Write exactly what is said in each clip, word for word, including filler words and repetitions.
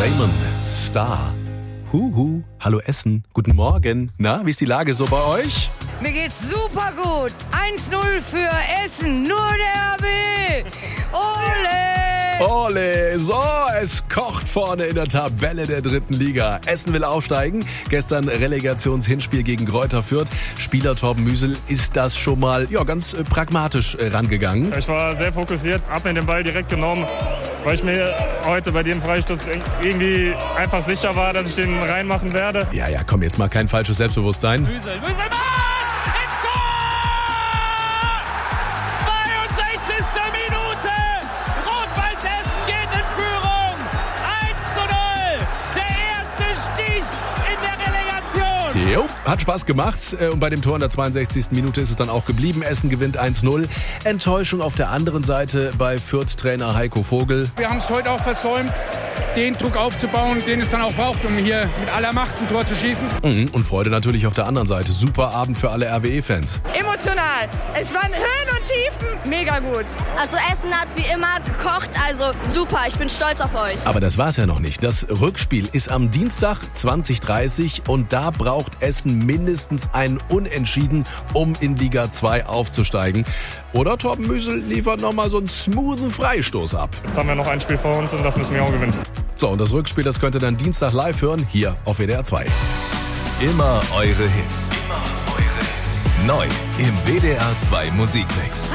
Raymond, Star. Huhu, hallo Essen, guten Morgen. Na, wie ist die Lage so bei euch? Mir geht's super gut. eins null für Essen, nur der R B. Ole! Ole, so, es kocht vorne in der Tabelle der dritten Liga. Essen will aufsteigen. Gestern Relegationshinspiel gegen Greuther Fürth. Spieler Torben Müsel ist das schon mal ja, ganz äh, pragmatisch äh, rangegangen. Ich war sehr fokussiert, hab mir den Ball direkt genommen, weil ich mir heute bei dem Freistoß irgendwie einfach sicher war, dass ich den reinmachen werde. Ja, ja, komm, jetzt mal kein falsches Selbstbewusstsein. Müsel, Müsel, Mann! Ins Tor! zweiundsechzigste Minute! Rot-Weiß Essen geht in Führung! eins zu null! Der erste Stich in der Relegation! Jo, hat Spaß gemacht. Und bei dem Tor in der zweiundsechzigsten Minute ist es dann auch geblieben. Essen gewinnt eins null. Enttäuschung auf der anderen Seite bei Fürth-Trainer Heiko Vogel. Wir haben es heute auch versäumt, den Druck aufzubauen, den es dann auch braucht, um hier mit aller Macht ein Tor zu schießen. Mhm, und Freude natürlich auf der anderen Seite. Super Abend für alle R W E-Fans. Emotional. Es waren Höhen und Tiefen. Mega gut. Also Essen hat wie immer gekocht, also super, ich bin stolz auf euch. Aber das war's ja noch nicht. Das Rückspiel ist am Dienstag zwanzig Uhr dreißig und da braucht Essen mindestens ein Unentschieden, um in Liga zwei aufzusteigen. Oder Torben Müsel liefert nochmal so einen smoothen Freistoß ab. Jetzt haben wir noch ein Spiel vor uns und das müssen wir auch gewinnen. So, und das Rückspiel, das könnt ihr dann Dienstag live hören, hier auf W D R zwei. Immer eure Hits. Immer eure Hits. Neu im W D R zwei Musikmix.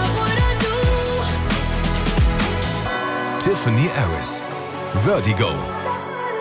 Tiffany Harris, Vertigo.